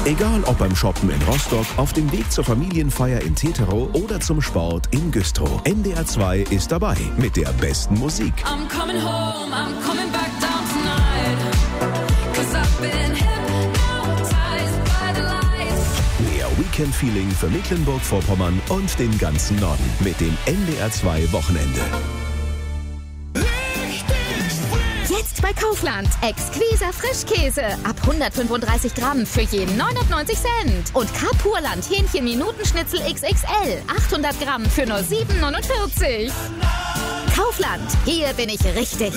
Egal ob beim Shoppen in Rostock, auf dem Weg zur Familienfeier in Teterow oder zum Sport in Güstrow. NDR 2 ist dabei mit der besten Musik. I'm coming home, I'm coming back down tonight. 'Cause I've been hypnotized by the lights. Mehr Weekend-Feeling für Mecklenburg-Vorpommern und den ganzen Norden mit dem NDR 2 Wochenende. Jetzt bei Kaufland. Exquiser Frischkäse. Ab 135 Gramm für je 99 Cent. Und Kapurland Hähnchen-Minutenschnitzel XXL. 800 Gramm für nur 7,49. Kaufland. Hier bin ich richtig.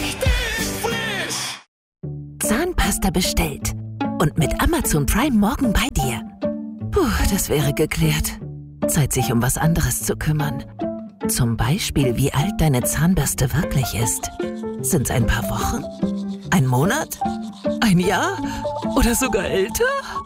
Zahnpasta bestellt. Und mit Amazon Prime morgen bei dir. Puh, das wäre geklärt. Zeit, sich um was anderes zu kümmern. Zum Beispiel, wie alt deine Zahnbürste wirklich ist. Sind's ein paar Wochen? Ein Monat? Ein Jahr? Oder sogar älter?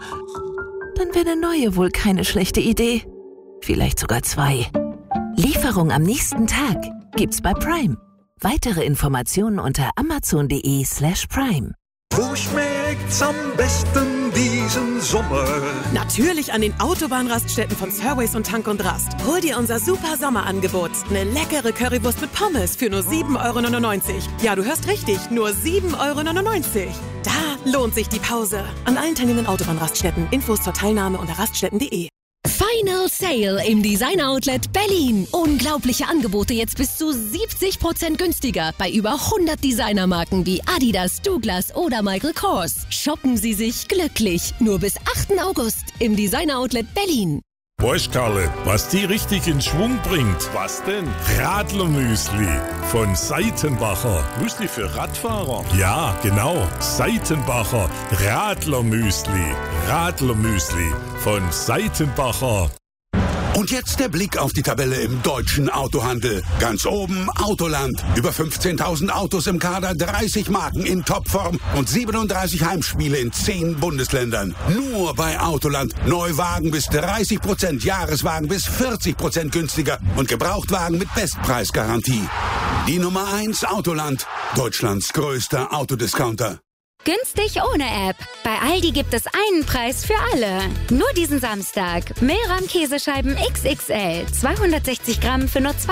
Dann wäre eine neue wohl keine schlechte Idee. Vielleicht sogar 2. Lieferung am nächsten Tag gibt's bei Prime. Weitere Informationen unter amazon.de/prime. Wo schmeckt's am besten diesen Sommer? Natürlich an den Autobahnraststätten von Surways und Tank und Rast. Hol dir unser super Sommerangebot. Eine leckere Currywurst mit Pommes für nur 7,99 €. Ja, du hörst richtig, nur 7,99 €. Da lohnt sich die Pause. An allen teilnehmenden Autobahnraststätten. Infos zur Teilnahme unter raststätten.de. Final Sale im Designer Outlet Berlin. Unglaubliche Angebote jetzt bis zu 70% günstiger bei über 100 Designermarken wie Adidas, Douglas oder Michael Kors. Shoppen Sie sich glücklich. Nur bis 8. August im Designer Outlet Berlin. Weißt Karle, was die richtig in Schwung bringt? Was denn? Radlermüsli von Seitenbacher. Müsli für Radfahrer? Ja, genau. Seitenbacher Radlermüsli. Radlermüsli von Seitenbacher. Und jetzt der Blick auf die Tabelle im deutschen Autohandel. Ganz oben Autoland. Über 15.000 Autos im Kader, 30 Marken in Topform und 37 Heimspiele in 10 Bundesländern. Nur bei Autoland. Neuwagen bis 30%, Jahreswagen bis 40% günstiger und Gebrauchtwagen mit Bestpreisgarantie. Die Nummer 1 Autoland. Deutschlands größter Autodiscounter. Günstig ohne App. Bei Aldi gibt es einen Preis für alle. Nur diesen Samstag. Mehlrahm-Käsescheiben XXL. 260 Gramm für nur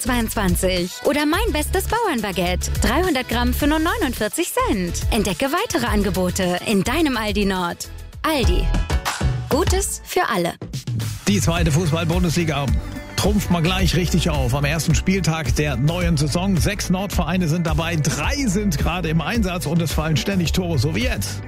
2,22 €. Oder mein bestes Bauernbaguette. 300 Gramm für nur 49 Cent. Entdecke weitere Angebote in deinem Aldi Nord. Aldi. Gutes für alle. Die zweite Fußball-Bundesliga trumpft mal gleich richtig auf. Am ersten Spieltag der neuen Saison. 6 Nordvereine sind dabei, 3 sind gerade im Einsatz und es fallen ständig Tore, so wie jetzt.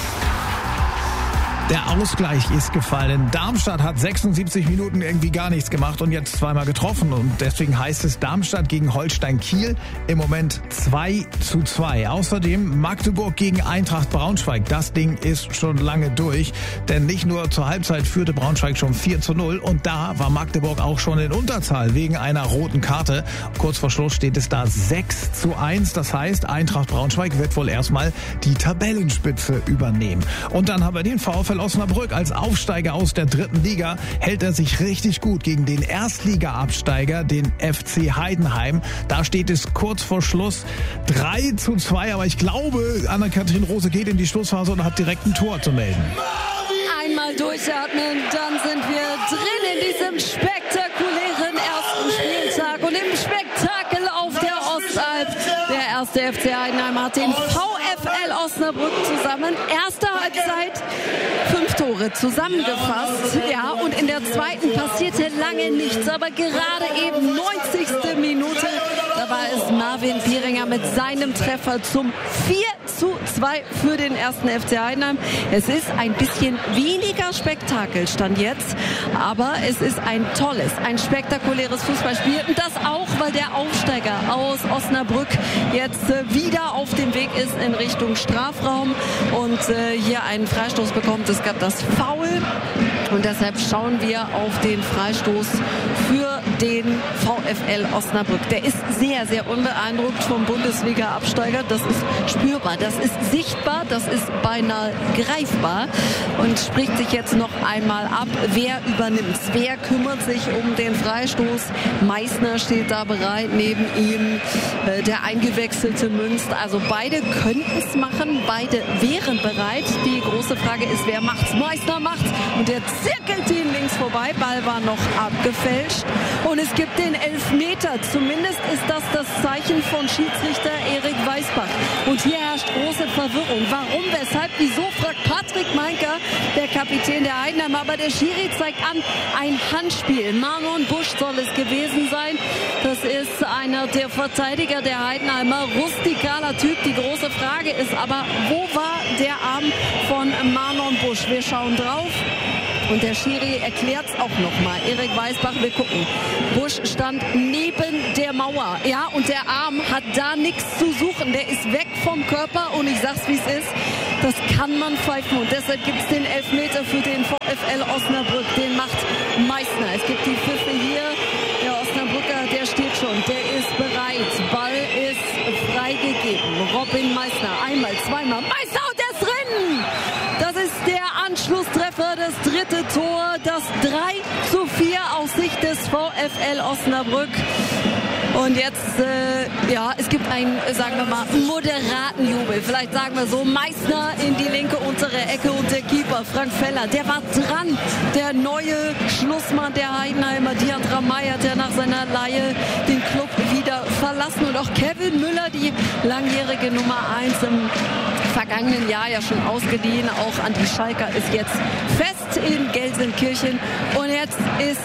Der Ausgleich ist gefallen. Darmstadt hat 76 Minuten irgendwie gar nichts gemacht und jetzt zweimal getroffen. Und deswegen heißt es Darmstadt gegen Holstein Kiel im Moment 2:2. Außerdem Magdeburg gegen Eintracht Braunschweig. Das Ding ist schon lange durch. Denn nicht nur zur Halbzeit führte Braunschweig schon 4:0. Und da war Magdeburg auch schon in Unterzahl wegen einer roten Karte. Kurz vor Schluss steht es da 6:1. Das heißt, Eintracht Braunschweig wird wohl erstmal die Tabellenspitze übernehmen. Und dann haben wir den VfL Osnabrück als Aufsteiger aus der 3. Liga. Hält er sich richtig gut gegen den Erstliga-Absteiger, den FC Heidenheim. Da steht es kurz vor Schluss 3:2. Aber ich glaube, Anna-Kathrin Rose geht in die Schlussphase und hat direkt ein Tor zu melden. Einmal durchatmen, dann sind wir drin in diesem spektakulären ersten Spieltag. Und im Spektakel auf der Ostalb. Der erste FC Heidenheim hat den VfL Osnabrück zusammen. Erste Halbzeit 5 Tore zusammengefasst. Ja, und in der zweiten passierte lange nichts. Aber gerade eben 90. Minute, da war es Marvin Pieringer mit seinem Treffer zum 4:2 für den ersten FC Heidenheim. Es ist ein bisschen weniger Spektakel stand jetzt, aber es ist ein tolles, ein spektakuläres Fußballspiel. Und das auch, weil der Aufsteiger aus Osnabrück jetzt wieder auf dem Weg ist in Richtung Strafraum und hier einen Freistoß bekommt. Es gab das Foul und deshalb schauen wir auf den Freistoß für den VfL Osnabrück. Der ist sehr, sehr unbeeindruckt vom Bundesliga-Absteiger. Das ist spürbar. Das ist sichtbar, das ist beinahe greifbar und spricht sich jetzt noch einmal ab. Wer übernimmt? Wer kümmert sich um den Freistoß? Meißner steht da bereit, neben ihm der eingewechselte Münst. Also beide könnten es machen, beide wären bereit. Die große Frage ist, wer macht's? Meißner macht's und der zirkelt ihn links vorbei. Ball war noch abgefälscht und es gibt den Elfmeter. Zumindest ist das Zeichen von Schiedsrichter Erik Weißbach. Und hier herrscht große Verwirrung. Warum, weshalb, wieso, fragt Patrick Meinker, der Kapitän der Heidenheimer. Aber der Schiri zeigt an, ein Handspiel. Manon Busch soll es gewesen sein. Das ist einer der Verteidiger der Heidenheimer. Rustikaler Typ. Die große Frage ist aber, wo war der Arm von Manon Busch? Wir schauen drauf. Und der Schiri erklärt es auch nochmal. Erik Weißbach, wir gucken. Busch stand neben der Mauer. Ja, und der Arm hat da nichts zu suchen. Der ist weg vom Körper und ich sag's, wie es ist. Das kann man pfeifen und deshalb gibt es den Elfmeter für den VfL Osnabrück. Den macht Meißner. Es gibt die Pfiffe hier. Der Osnabrücker, der steht schon. Der ist bereit. Ball ist freigegeben. Robin Meißner. Einmal, zweimal. Meißner und der ist drin! Das ist der Anschlusstreffer, das dritte Tor, das 3:4 aus Sicht des VfL Osnabrück. Und jetzt, es gibt einen, sagen wir mal, moderaten Jubel. Vielleicht sagen wir so, Meißner in die linke untere Ecke und der Keeper Frank Feller, der war dran. Der neue Schlussmann der Heidenheimer, Diandra May, hat ja nach seiner Leihe den Club wieder verlassen. Und auch Kevin Müller, die langjährige Nummer 1 im vergangenen Jahr ja schon ausgeliehen, auch an die Schalker, ist jetzt fest in Gelsenkirchen. Und jetzt ist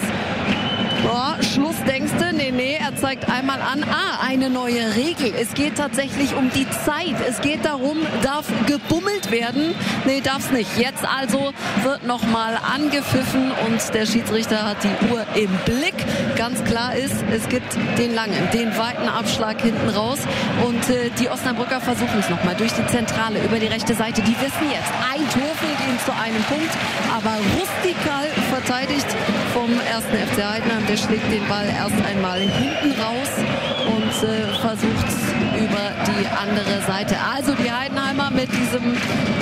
Schluss, denkst du? Nee, er zeigt einmal an, eine neue Regel. Es geht tatsächlich um die Zeit. Es geht darum, darf gebummelt werden? Nee, darf's nicht. Jetzt also wird nochmal angepfiffen und der Schiedsrichter hat die Uhr im Blick. Ganz klar ist, es gibt den langen, den weiten Abschlag hinten raus und die Osnabrücker versuchen es nochmal durch die Zentrale, über die rechte Seite. Die wissen jetzt, ein Tor fehlt ihnen zu einem Punkt, aber rustikal verteidigt vom 1. FC Heidenheim. Der schlägt den Ball erst einmal hinten raus und versucht über die andere Seite. Also die Heidenheimer mit diesem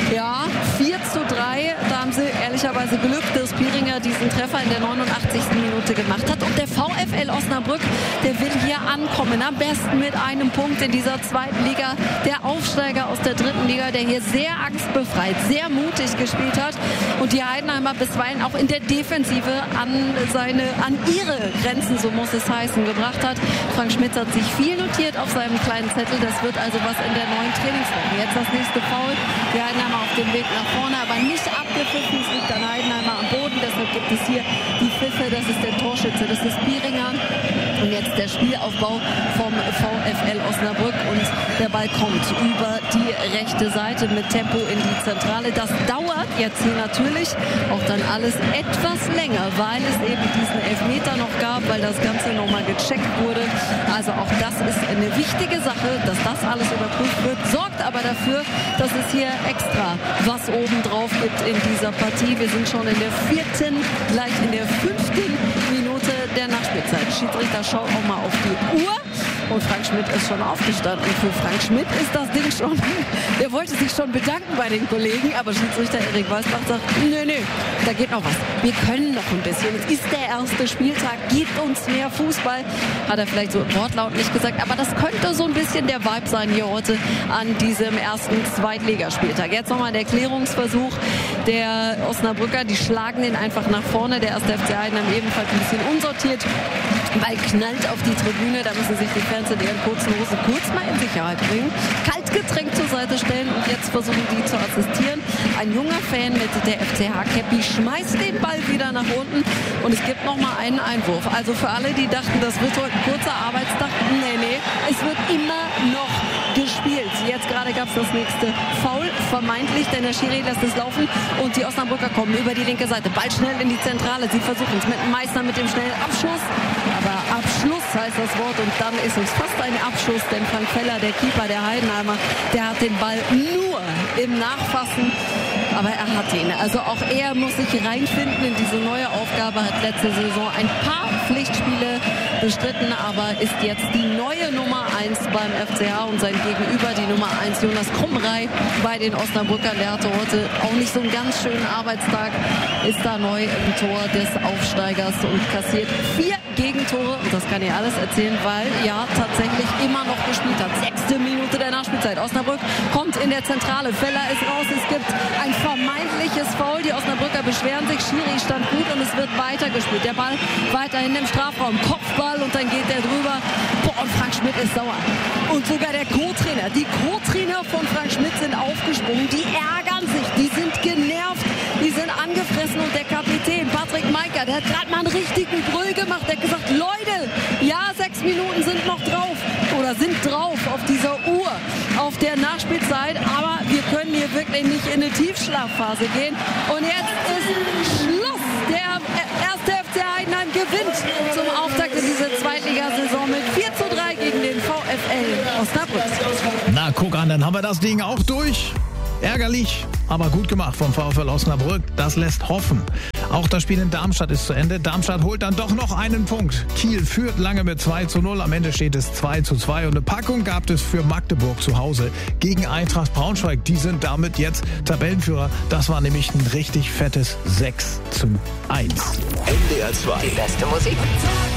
4:3. Da haben sie ehrlicherweise Glück, dass Pieringer diesen Treffer in der 89. Minute gemacht hat. Und der VfL Osnabrück, der will hier ankommen. Am besten mit einem Punkt in dieser zweiten Liga. Der Aufsteiger aus der dritten Liga, der hier sehr angstbefreit, sehr mutig gespielt hat. Und die Heidenheimer bisweilen auch in der Defensive an ihre Grenzen, so muss es heißen, gebracht hat. Frank Schmidt hat sich viel notiert auf seinem kleinen Zettel. Das wird also was in der neuen Trainingswoche. Jetzt das nächste Foul. Die Heidenheimer auf dem Weg nach vorne, aber nicht abgepfiffen. Es liegt an Heidenheimer am Boden. Deshalb gibt es hier die Pfiffe. Das ist der Torschütze, das ist Pieringer. Und jetzt der Spielaufbau vom VfL Osnabrück. Und der Ball kommt über die rechte Seite mit Tempo in die Zentrale. Das dauert jetzt hier natürlich auch dann alles etwas länger, weil es eben diesen Elfmeter noch gab, weil das Ganze nochmal gecheckt wurde. Also auch das ist eine wichtige Sache, dass das alles überprüft wird, sorgt aber dafür, dass es hier extra was oben drauf gibt in dieser Partie. Wir sind schon in der 4., gleich in der 5. Minute der Nachspielzeit. Schiedsrichter schaut auch mal auf die Uhr. Und Frank Schmidt ist schon aufgestanden. Für Frank Schmidt ist das Ding schon, der wollte sich schon bedanken bei den Kollegen, aber Schiedsrichter Erik Weißbach sagt, nee, da geht noch was. Wir können noch ein bisschen. Es ist der erste Spieltag, gibt uns mehr Fußball. Hat er vielleicht so im Wortlaut nicht gesagt, aber das könnte so ein bisschen der Vibe sein hier heute an diesem ersten Zweitligaspieltag. Jetzt nochmal der Klärungsversuch der Osnabrücker. Die schlagen den einfach nach vorne. Der 1. FC Heidenheim ebenfalls ein bisschen unsortiert. Ball knallt auf die Tribüne, da müssen sich die Fans in ihren kurzen Hosen kurz mal in Sicherheit bringen. Kaltgetränk zur Seite stellen und jetzt versuchen die zu assistieren. Ein junger Fan mit der FCH-Cappy schmeißt den Ball wieder nach unten und es gibt nochmal einen Einwurf. Also für alle, die dachten, das wird heute ein kurzer Arbeitstag, nee, es wird immer noch gespielt. Jetzt gerade gab es das nächste Foul, vermeintlich, denn der Schiri lässt es laufen und die Osnabrücker kommen über die linke Seite. Ball schnell in die Zentrale. Sie versuchen es mit dem Meißner mit dem schnellen Abschluss. Aber Abschluss heißt das Wort und dann ist es fast ein Abschuss, denn Frank Feller, der Keeper der Heidenheimer, der hat den Ball nur im Nachfassen. Aber er hat ihn. Also auch er muss sich reinfinden in diese neue Aufgabe, hat letzte Saison ein paar Pflichtspiele bestritten, aber ist jetzt die neue Nummer 1 beim FCH und sein Gegenüber, die Nummer 1 Jonas Krumrei bei den Osnabrückern. Der hatte heute auch nicht so einen ganz schönen Arbeitstag, ist da neu im Tor des Aufsteigers und kassiert 4 Gegentore. Und das kann ich alles erzählen, weil ja tatsächlich immer noch gespielt hat. 6. Minute der Nachspielzeit. Osnabrück kommt in der Zentrale. Feller ist raus. Es gibt ein vermeintliches Foul. Die Osnabrücker beschweren sich. Schiri stand gut und es wird weitergespielt. Der Ball weiterhin im Strafraum. Kopfball und dann geht der drüber. Boah, und Frank Schmidt ist sauer. Und sogar der Co-Trainer. Die Co-Trainer von Frank Schmidt sind aufgesprungen. Die ärgern sich. Die sind genervt. Die sind angefressen. Und der Kapitän Patrick Meiker, der hat gerade mal einen richtigen Brüll gemacht. Der hat gesagt, Leute, ja, 6 Minuten sind noch drauf. Oder sind drauf auf dieser Uhr, auf der Nachspielzeit. Aber wir können hier wirklich nicht in eine Tiefschlafphase gehen. Und jetzt ist Schluss. Der erste FC Heidenheim gewinnt zum Auftakt in diese Zweitligasaison mit 4:3 gegen den VfL Osnabrück. Na, guck an, dann haben wir das Ding auch durch. Ärgerlich, aber gut gemacht vom VfL Osnabrück. Das lässt hoffen. Auch das Spiel in Darmstadt ist zu Ende. Darmstadt holt dann doch noch einen Punkt. Kiel führt lange mit 2:0. Am Ende steht es 2:2. Und eine Packung gab es für Magdeburg zu Hause gegen Eintracht Braunschweig. Die sind damit jetzt Tabellenführer. Das war nämlich ein richtig fettes 6:1. NDR 2. Die beste Musik.